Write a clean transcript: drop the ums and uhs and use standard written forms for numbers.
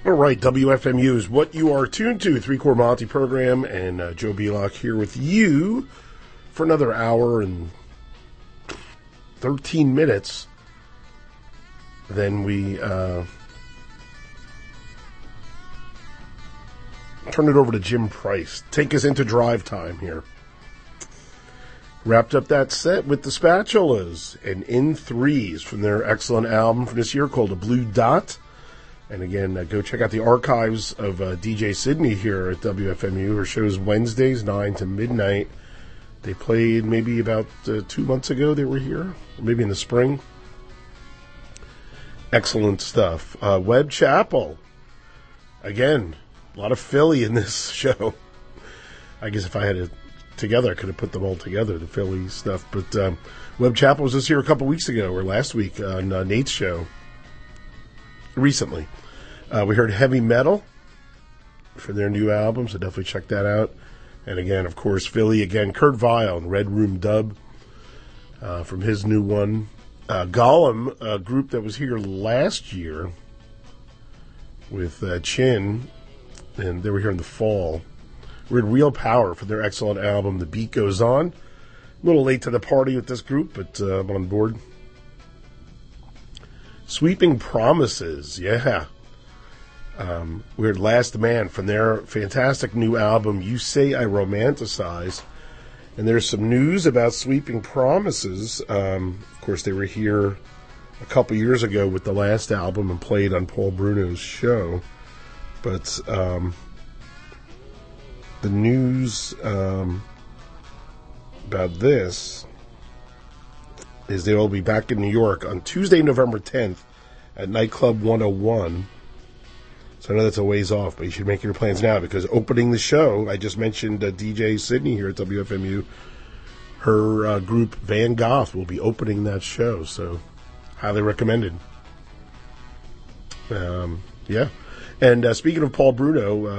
All right, WFMU is what you are tuned to. Three Core Monty program, and Joe Belock here with you for another hour and 13 minutes. Then we turn it over to Jim Price. Take us into drive time here. Wrapped up that set with the Spatulas and In Threes from their excellent album from this year called A Blue Dot. And again, go check out the archives of DJ Sydney here at WFMU. Her show's Wednesdays, 9 to midnight. They played maybe about 2 months ago they were here, or maybe in the spring. Excellent stuff. Webb Chapel. Again, a lot of Philly in this show. I guess if I had it together, I could have put them all together, the Philly stuff. But Webb Chapel was just here a couple weeks ago, or last week on Nate's show. Recently. We heard Heavy Metal for their new album, so definitely check that out. And again, of course, Philly, again, Kurt Vile and Red Room Dub from his new one. Gollum, a group that was here last year with Chin, and they were here in the fall. We had Real Power for their excellent album, The Beat Goes On. A little late to the party with this group, but I'm on board. Sweeping Promises, yeah. We heard Last Man from their fantastic new album, You Say I Romanticize. And there's some news about Sweeping Promises. Of course, they were here a couple years ago with the last album and played on Paul Bruno's show. But the news about this is they will be back in New York on Tuesday, November 10th at Nightclub 101. So I know that's a ways off, but you should make your plans now because opening the show, I just mentioned DJ Sydney here at WFMU. Her group Van Goth will be opening that show, so highly recommended. Yeah. And speaking of Paul Bruno,